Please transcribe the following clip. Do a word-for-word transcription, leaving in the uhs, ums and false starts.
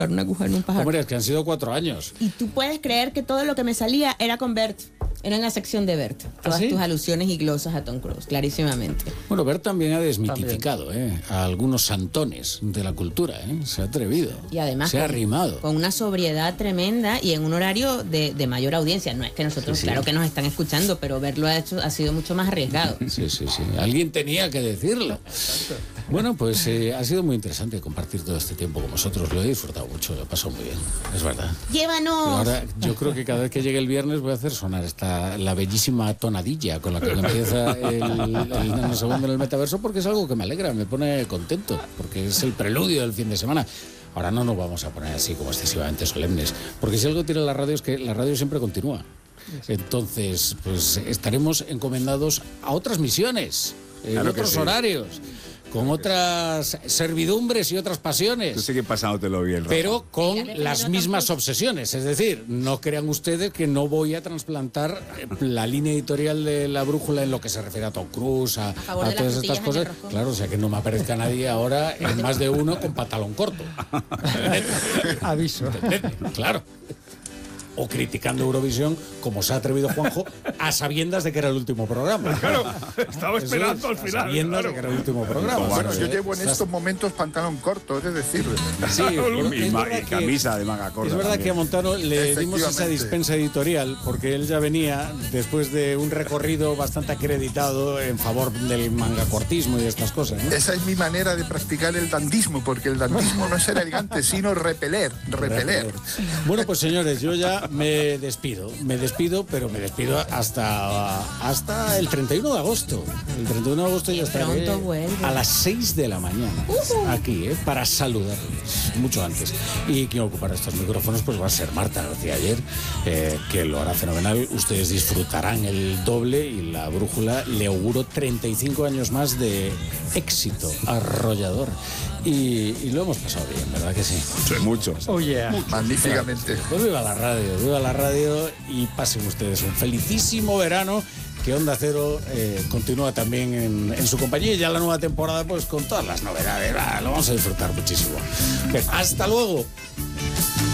una aguja en un pajar. Hombre, es que han sido cuatro años. Y tú puedes creer que todo lo que me salía era con Bert. Era en la sección de Bert. Todas ¿Ah, sí? tus alusiones y glosas a Tom Cruise, clarísimamente. Bueno, Bert también ha desmitificado ¿eh? a algunos santones de la cultura. ¿eh? Se ha atrevido. Y además se ha con, arrimado. con una sobriedad tremenda y en un horario de, de mayor audiencia. No es que nosotros, Sí, sí. claro que nos están escuchando, pero verlo ha, hecho, ha sido mucho más arriesgado. Sí, sí, sí. Alguien tenía que decirlo. Bueno, pues eh, ha sido muy interesante compartir todo este tiempo con vosotros. Lo he disfrutado mucho, lo he pasado muy bien. Es verdad. ¡Llévanos! Y ahora yo creo que cada vez que llegue el viernes voy a hacer sonar esta, la bellísima tonadilla con la que empieza el, el nanosegundo en el metaverso, porque es algo que me alegra, me pone contento, porque es el preludio del fin de semana. Ahora no nos vamos a poner así como excesivamente solemnes, porque si algo tiene la radio es que la radio siempre continúa. Entonces, pues estaremos encomendados a otras misiones, en Claro que otros sí. horarios, con otras servidumbres y otras pasiones. Tú sigue pasándotelo bien, Rafa. Pero con Dígame, pero las no mismas tampoco. obsesiones. Es decir, no crean ustedes que no voy a trasplantar la línea editorial de La Brújula en lo que se refiere a Tom Cruise, a, favor a de las todas estas frutillas en cosas. el roscón. Claro, o sea, que no me aparezca nadie ahora en más de uno con pantalón corto. Aviso. ¿Entendedme? Claro. O criticando Eurovisión, como se ha atrevido Juanjo, a sabiendas de que era el último programa. Claro, estaba Eso esperando es, al a final. sabiendas Claro. de que era el último programa. Bueno, yo ¿eh? llevo en Estás- estos momentos pantalón corto, es de decir. Sí, pero Y, es ma- verdad y que- camisa de manga corta. Es verdad también. que a Montano le dimos esa Efectivamente. dispensa editorial porque él ya venía después de un recorrido bastante acreditado en favor del mangacortismo y de estas cosas, ¿no? Esa es mi manera de practicar el dandismo, porque el dandismo no es ser elegante, sino repeler, repeler. Bueno, pues señores, yo ya me despido, me despido, pero me despido hasta, hasta el treinta y uno de agosto. El treinta y uno de agosto ya estaré pronto vuelve. a las seis de la mañana aquí, ¿eh? Para saludarles, mucho antes. Y quien ocupará estos micrófonos pues va a ser Marta García Ayer, eh, que lo hará fenomenal. Ustedes disfrutarán el doble y La Brújula le auguro treinta y cinco años más de éxito arrollador. Y, y lo hemos pasado bien, ¿verdad que sí? Sí, mucho. Oh, yeah. Magníficamente. Pues viva la radio, viva la radio y pasen ustedes un felicísimo verano, que Onda Cero eh, continúa también en, en su compañía y ya la nueva temporada pues con todas las novedades. Ah, lo vamos a disfrutar muchísimo. Bien, hasta luego.